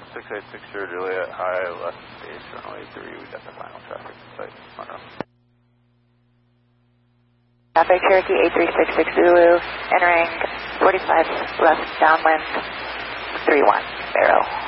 686 Juliet, high, left base, runway 3, we got the final traffic site, Monroe. Traffic Cherokee 8366 Zulu, entering 45 left downwind, 31, Barrow.